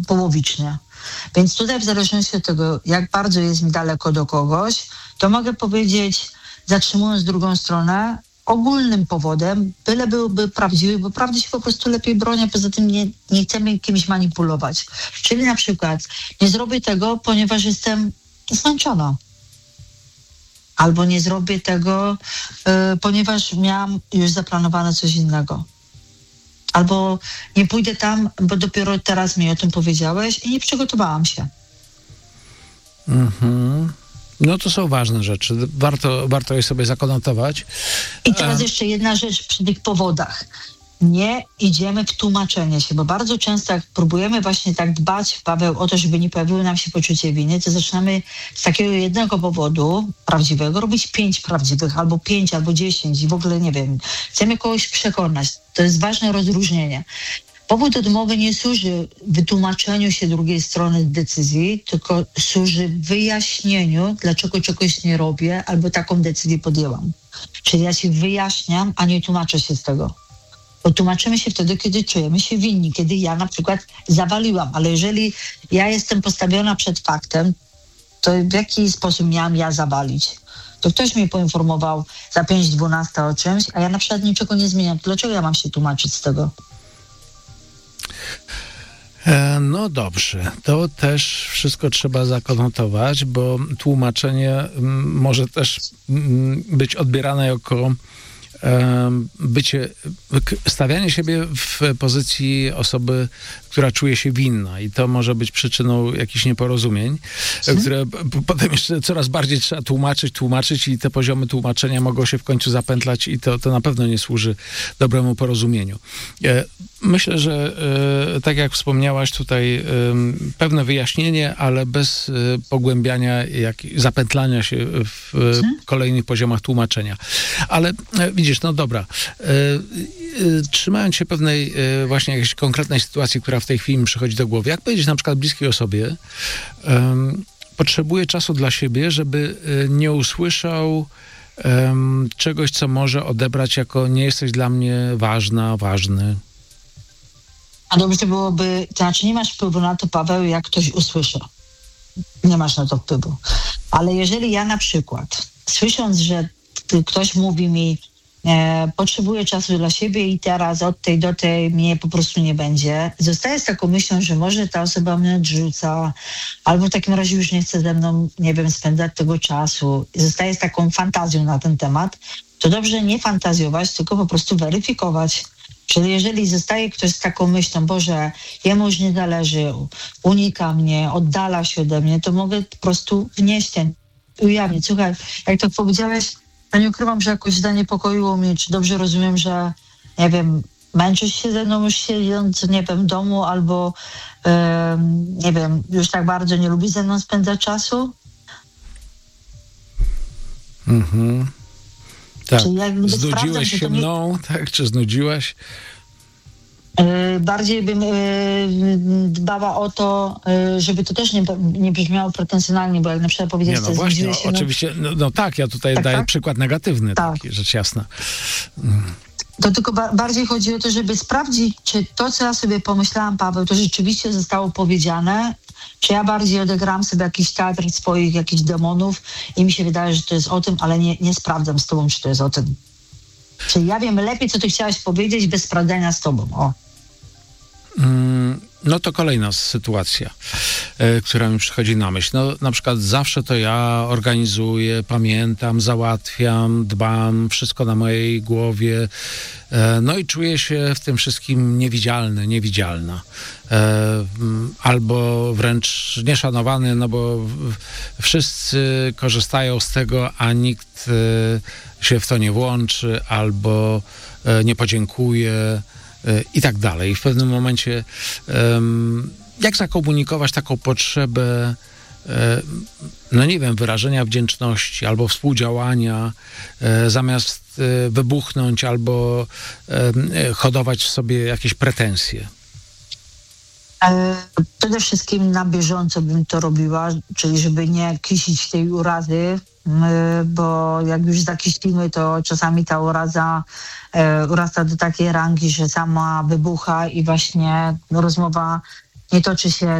połowicznie. Więc tutaj w zależności od tego, jak bardzo jest mi daleko do kogoś, to mogę powiedzieć, zatrzymując drugą stronę, ogólnym powodem, byle byłby prawdziwy, bo prawdy się po prostu lepiej broni, a poza tym nie chcemy kimś manipulować. Czyli na przykład nie zrobię tego, ponieważ jestem zmęczona. Albo nie zrobię tego, ponieważ miałam już zaplanowane coś innego. Albo nie pójdę tam, bo dopiero teraz mi o tym powiedziałeś i nie przygotowałam się. No to są ważne rzeczy. Warto je sobie zakonotować. I teraz jeszcze jedna rzecz przy tych powodach. Nie idziemy w tłumaczenie się, bo bardzo często jak próbujemy właśnie tak dbać, Paweł, o to, żeby nie pojawiło nam się poczucie winy, to zaczynamy z takiego jednego powodu prawdziwego robić 5 prawdziwych, albo 5, albo 10 i w ogóle nie wiem. Chcemy kogoś przekonać. To jest ważne rozróżnienie. Powód odmowy nie służy wytłumaczeniu się drugiej strony decyzji, tylko służy wyjaśnieniu, dlaczego czegoś nie robię, albo taką decyzję podjęłam. Czyli ja się wyjaśniam, a nie tłumaczę się z tego. Bo tłumaczymy się wtedy, kiedy czujemy się winni, kiedy ja na przykład zawaliłam, ale jeżeli ja jestem postawiona przed faktem, to w jaki sposób miałam ja zawalić? To ktoś mnie poinformował za 5:12 o czymś, a ja na przykład niczego nie zmieniam. Dlaczego ja mam się tłumaczyć z tego? No dobrze, to też wszystko trzeba zakonotować, bo tłumaczenie może też być odbierane jako stawianie siebie w pozycji osoby, która czuje się winna i to może być przyczyną jakichś nieporozumień, które potem jeszcze coraz bardziej trzeba tłumaczyć i te poziomy tłumaczenia mogą się w końcu zapętlać i to na pewno nie służy dobremu porozumieniu. Myślę, że tak jak wspomniałaś tutaj, pewne wyjaśnienie, ale bez pogłębiania, zapętlania się w kolejnych poziomach tłumaczenia. Ale widzisz, no dobra, trzymając się pewnej właśnie jakiejś konkretnej sytuacji, która w tej chwili mi przychodzi do głowy, jak powiedzieć na przykład bliskiej osobie, potrzebuję czasu dla siebie, żeby nie usłyszał czegoś, co może odebrać jako nie jesteś dla mnie ważny. A dobrze byłoby, to znaczy nie masz wpływu na to, Paweł, jak ktoś usłyszy. Nie masz na to wpływu. Ale jeżeli ja na przykład, słysząc, że ktoś mówi mi, potrzebuję czasu dla siebie i teraz od tej do tej mnie po prostu nie będzie, zostaję z taką myślą, że może ta osoba mnie odrzuca, albo w takim razie już nie chce ze mną, nie wiem, spędzać tego czasu. Zostaję z taką fantazją na ten temat, to dobrze nie fantazjować, tylko po prostu weryfikować. Czyli jeżeli zostaje ktoś z taką myślą, Boże, jemu już nie zależy, unika mnie, oddala się ode mnie, to mogę po prostu wnieść ten, ujawnić. Słuchaj, jak to powiedziałeś, ja nie ukrywam, że jakoś zaniepokoiło mnie, czy dobrze rozumiem, że, nie wiem, męczysz się ze mną już siedząc, nie wiem, w domu, albo, nie wiem, już tak bardzo nie lubisz ze mną spędzać czasu? Tak. Znudziłeś się mną, tak? Czy znudziłaś? Bardziej bym dbała o to, żeby to też nie brzmiało pretensjonalnie, bo jak na przykład powiedzieć, no właśnie, oczywiście, no tak, ja tutaj daję przykład negatywny, tak. Taki, rzecz jasna. To tylko bardziej chodzi o to, żeby sprawdzić, czy to, co ja sobie pomyślałam, Paweł, to rzeczywiście zostało powiedziane, czy ja bardziej odegrałam sobie jakiś teatr swoich jakichś demonów i mi się wydaje, że to jest o tym, ale nie sprawdzam z tobą, czy to jest o tym. Czyli ja wiem lepiej, co ty chciałaś powiedzieć bez sprawdzania z tobą. O. No to kolejna sytuacja, która mi przychodzi na myśl. No, na przykład zawsze to ja organizuję, pamiętam, załatwiam, dbam, wszystko na mojej głowie. No i czuję się w tym wszystkim niewidzialna. Albo wręcz nieszanowany, no bo wszyscy korzystają z tego, a nikt się w to nie włączy, albo nie podziękuje i tak dalej. W pewnym momencie jak zakomunikować taką potrzebę no nie wiem, wyrażenia wdzięczności albo współdziałania, zamiast wybuchnąć albo hodować w sobie jakieś pretensje? Przede wszystkim na bieżąco bym to robiła, czyli żeby nie kisić tej urazy, bo jak już zakiślimy, to czasami ta uraza urasta do takiej rangi, że sama wybucha i właśnie rozmowa nie toczy się